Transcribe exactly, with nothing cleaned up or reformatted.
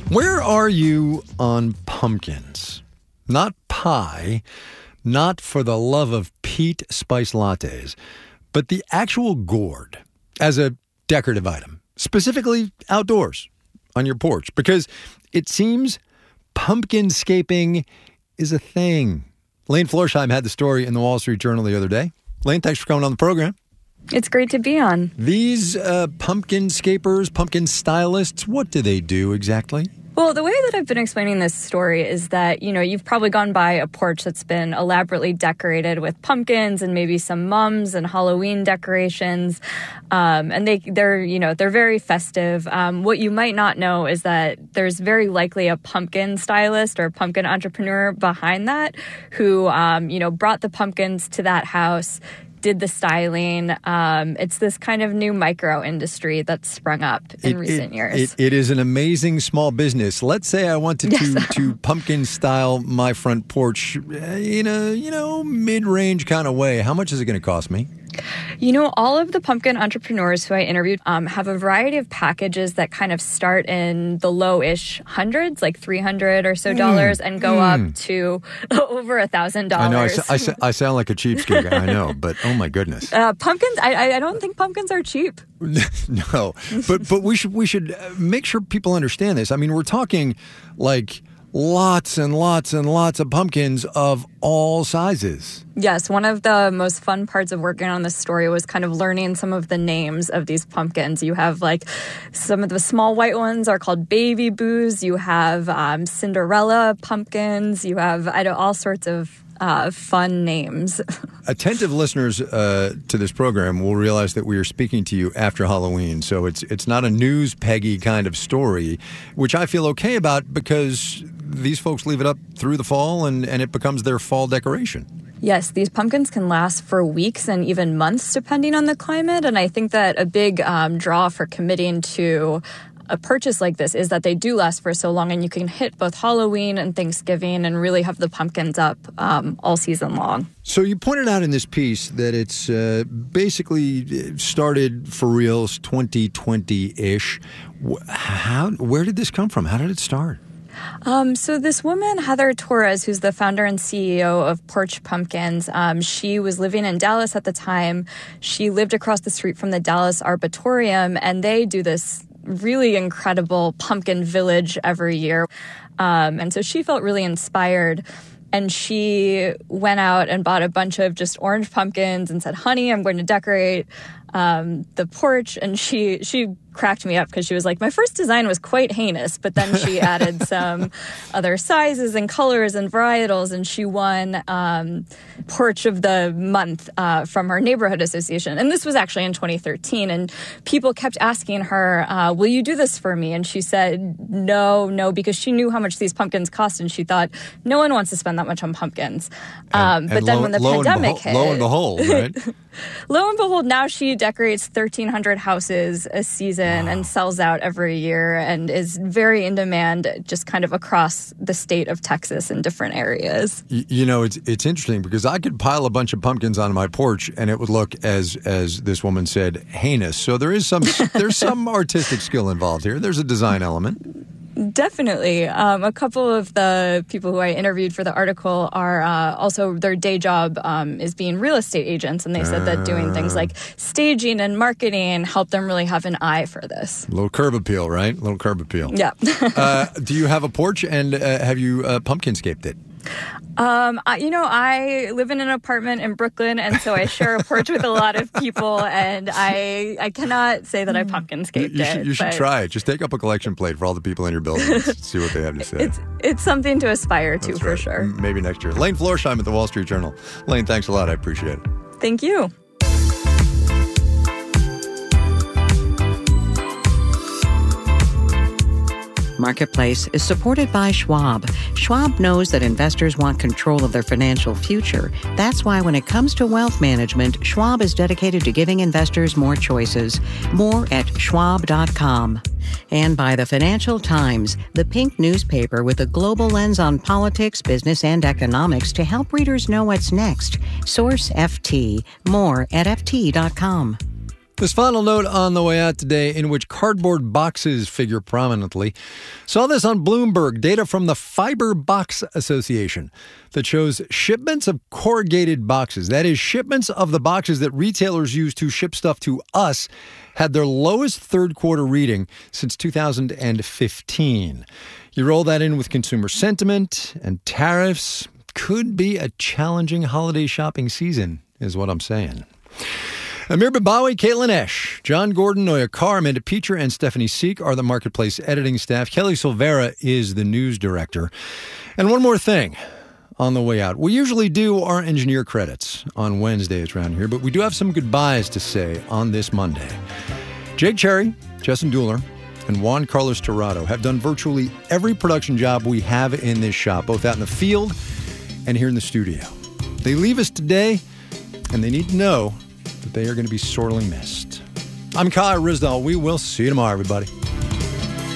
Where are you on pumpkins? Not pie, not for the love of peat spice lattes, but the actual gourd as a decorative item, specifically outdoors on your porch, because it seems pumpkinscaping is a thing. Lane Florsheim had the story in the Wall Street Journal the other day. Lane, thanks for coming on the program. It's great to be on. These uh, pumpkinscapers, pumpkin stylists, what do they do exactly? Well, the way that I've been explaining this story is that, you know, you've probably gone by a porch that's been elaborately decorated with pumpkins and maybe some mums and Halloween decorations. Um, and they, they're, you know, they're very festive. Um, what you might not know is that there's very likely a pumpkin stylist or pumpkin entrepreneur behind that who, um, you know, brought the pumpkins to that house, did the styling. Um, it's this kind of new micro industry that's sprung up in it, recent it, years. It, it is an amazing small business. Let's say I wanted to, Yes. to pumpkin style my front porch in a, you know, mid-range kind of way. How much is it going to cost me? You know, all of the pumpkin entrepreneurs who I interviewed um, have a variety of packages that kind of start in the low-ish hundreds, like three hundred or so dollars, and go mm. up to over a thousand dollars. I know, I, sa- I, sa- I sound like a cheapskate, I know, but oh my goodness. Uh, pumpkins, I, I don't think pumpkins are cheap. No, but but we should we should make sure people understand this. I mean, we're talking like lots and lots and lots of pumpkins of all sizes. Yes, one of the most fun parts of working on this story was kind of learning some of the names of these pumpkins. You have like some of the small white ones are called baby boos. You have um, Cinderella pumpkins. You have I don't, all sorts of uh, fun names. Attentive listeners uh, to this program will realize that we are speaking to you after Halloween, so it's it's not a news Peggy kind of story, which I feel okay about because these folks leave it up through the fall and, and it becomes their fall decoration. Yes, these pumpkins can last for weeks and even months depending on the climate, and I think that a big um, draw for committing to a purchase like this is that they do last for so long and you can hit both Halloween and Thanksgiving and really have the pumpkins up um, all season long. So you pointed out in this piece that it's uh, basically started for reals twenty twenty-ish. How, where did this come from? How did it start? Um, so this woman, Heather Torres, who's the founder and C E O of Porch Pumpkins, um, she was living in Dallas at the time. She lived across the street from the Dallas Arboretum, and they do this really incredible pumpkin village every year. Um, and so she felt really inspired. And she went out and bought a bunch of just orange pumpkins and said, honey, I'm going to decorate um, the porch. And she she cracked me up because she was like, my first design was quite heinous, but then she added some other sizes and colors and varietals, and she won um, Porch of the Month uh, from her neighborhood association. And this was actually in twenty thirteen, and people kept asking her, uh, will you do this for me? And she said, no, no, because she knew how much these pumpkins cost, and she thought, no one wants to spend that much on pumpkins. Um, and, but and then lo, when the lo pandemic and beho- hit... Lo and behold, right? Lo and behold, now she decorates thirteen hundred houses a season wow. and sells out every year and is very in demand just kind of across the state of Texas in different areas. You, you know, it's it's interesting because I could pile a bunch of pumpkins on my porch and it would look, as as this woman said, heinous. So there is some there's some artistic skill involved here. There's a design element. Definitely. Um, a couple of the people who I interviewed for the article are uh, also their day job um, is being real estate agents. And they said that doing things like staging and marketing helped them really have an eye for this. A little curb appeal, right? A little curb appeal. Yeah. uh, do you have a porch and uh, have you uh, pumpkinscaped it? Um, I, you know, I live in an apartment in Brooklyn, and so I share a porch with a lot of people, and I I cannot say that I pumpkinscaped you, you should, it. You should try it. Just take up a collection plate for all the people in your building and see what they have to say. It's it's something to aspire to, That's for right. sure. Maybe next year. Lane Florsheim at the Wall Street Journal. Lane, thanks a lot. I appreciate it. Thank you. Marketplace is supported by Schwab. Schwab knows that investors want control of their financial future. That's why when it comes to wealth management, Schwab is dedicated to giving investors more choices. More at schwab dot com. And by the Financial Times, the pink newspaper with a global lens on politics, business, and economics to help readers know what's next. Source F T. More at F T dot com. This final note on the way out today, in which cardboard boxes figure prominently. Saw this on Bloomberg, data from the Fiber Box Association that shows shipments of corrugated boxes, that is, shipments of the boxes that retailers use to ship stuff to us, had their lowest third quarter reading since two thousand fifteen. You roll that in with consumer sentiment and tariffs, could be a challenging holiday shopping season, is what I'm saying. Amir Babawi, Caitlin Esch, John Gordon, Noya Carr, Amanda Peacher, and Stephanie Seek are the Marketplace editing staff. Kelly Silvera is the news director. And one more thing on the way out. We usually do our engineer credits on Wednesdays around here, but we do have some goodbyes to say on this Monday. Jake Cherry, Justin Dueller, and Juan Carlos Tirado have done virtually every production job we have in this shop, both out in the field and here in the studio. They leave us today, and they need to know that they are going to be sorely missed. I'm Kai Rizdal. We will see you tomorrow, everybody.